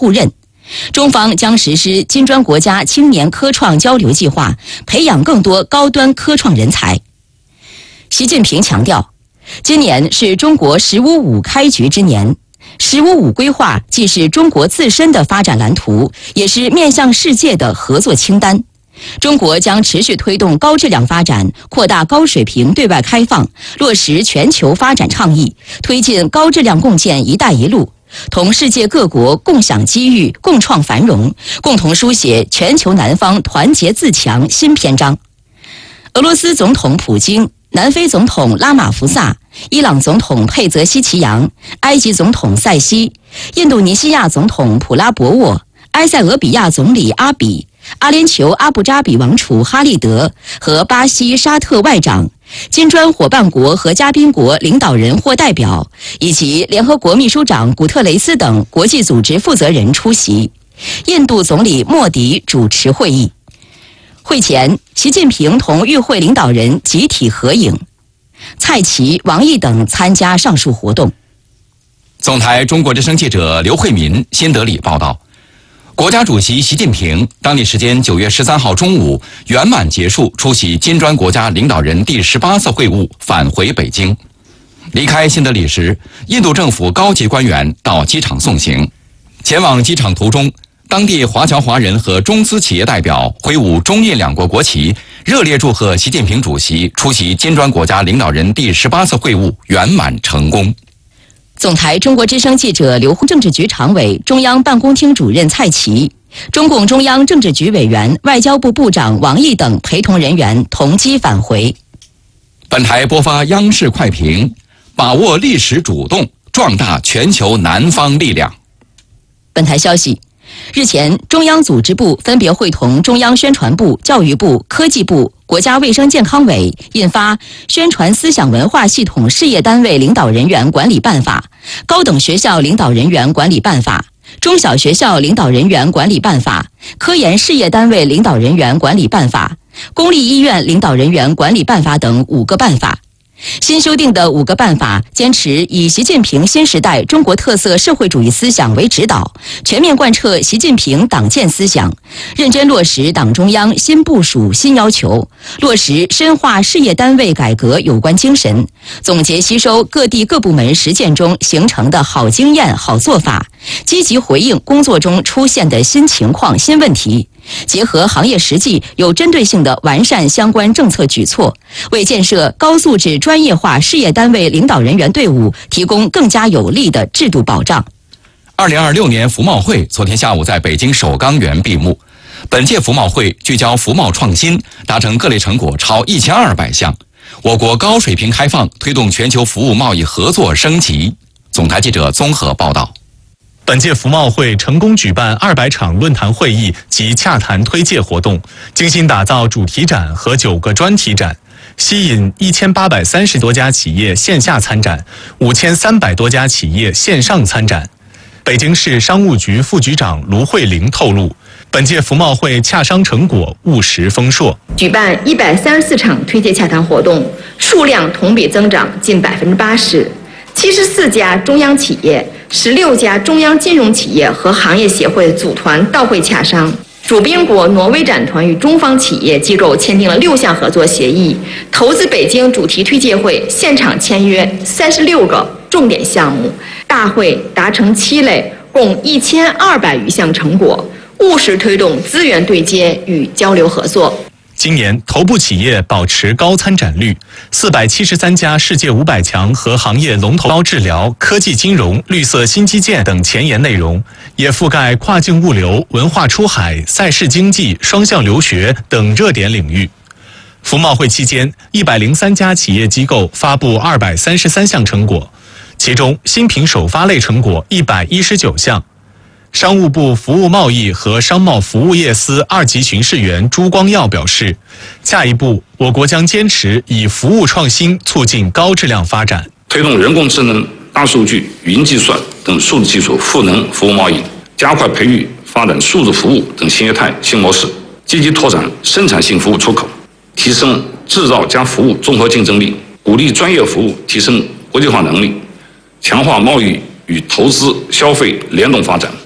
互认。中方将实施金砖国家青年科创交流计划，培养更多高端科创人才。习近平强调，今年是中国“十五五”开局之年，“十五五”规划既是中国自身的发展蓝图，也是面向世界的合作清单。中国将持续推动高质量发展，扩大高水平对外开放，落实全球发展倡议，推进高质量共建“一带一路”，同世界各国共享机遇、共创繁荣，共同书写全球南方团结自强新篇章。俄罗斯总统普京、南非总统拉马福萨、伊朗总统佩泽希奇扬、埃及总统塞西、印度尼西亚总统普拉博沃、埃塞俄比亚总理阿比、阿联酋阿布扎比王储哈利德和巴西沙特外长、金砖伙伴国和嘉宾国领导人或代表，以及联合国秘书长古特雷斯等国际组织负责人出席。印度总理莫迪主持会议。会前，习近平同与会领导人集体合影，蔡奇、王毅等参加上述活动。 总台中国之声记者刘慧民新德里报道。国家主席习近平当地时间9月13号中午圆满结束出席金砖国家领导人第18次会晤，返回北京。离开新德里时，印度政府高级官员到机场送行。前往机场途中，当地华侨华人和中资企业代表挥舞中印两国国旗，热烈祝贺习近平主席出席金砖国家领导人第18次会晤圆满成功。 总台中国之声记者刘政治局常委、中央办公厅主任蔡奇、中共中央政治局委员、外交部部长王毅等陪同人员同机返回。 本台播发央视快评：把握历史主动，壮大全球南方力量。 本台消息，日前，中央组织部分别会同中央宣传部、教育部、科技部、国家卫生健康委印发《宣传思想文化系统事业单位领导人员管理办法》、《高等学校领导人员管理办法》、《中小学校领导人员管理办法》、《科研事业单位领导人员管理办法》、《公立医院领导人员管理办法》等5个办法。新修订的5个办法坚持以习近平新时代中国特色社会主义思想为指导，全面贯彻习近平党建思想，认真落实党中央新部署新要求，落实深化事业单位改革有关精神，总结吸收各地各部门实践中形成的好经验、好做法，积极回应工作中出现的新情况、新问题，结合行业实际，有针对性地完善相关政策举措，为建设高素质专业化事业单位领导人员队伍提供更加有力的制度保障。 2026年服贸会昨天下午在北京首钢园闭幕。本届服贸会聚焦服贸创新，达成各类成果超1200项。我国高水平开放，推动全球服务贸易合作升级。总台记者综合报道。 本届服贸会成功举办200场论坛会议及洽谈推介活动，精心打造主题展和9个专题展，吸引1830多家企业线下参展，5300多家企业线上参展。北京市商务局副局长卢慧玲透露，本届服贸会洽商成果务实丰硕， 举办134场推介洽谈活动，数量同比增长近80%，74家中央企业、16家中央金融企业和行业协会组团到会洽商。主宾国挪威展团与中方企业机构签订了6项合作协议，投资北京主题推介会现场签约36个重点项目，大会达成7类，共1200余项成果，务实推动资源对接与交流合作。 今年头部企业保持高参展率，473家世界500强和行业龙头，高治疗、科技金融、绿色新基建等前沿内容，也覆盖跨境物流、文化出海、赛事经济、双向留学等热点领域。服贸会期间，103家企业机构发布233项成果，其中新品首发类成果119项。商务部服务贸易和商贸服务业司2级巡视员朱光耀表示，下一步我国将坚持以服务创新促进高质量发展， 推动人工智能、大数据、云计算等数字技术赋能服务贸易，加快培育发展数字服务等新业态新模式，积极拓展生产性服务出口，提升制造加服务综合竞争力，鼓励专业服务提升国际化能力，强化贸易与投资消费联动发展。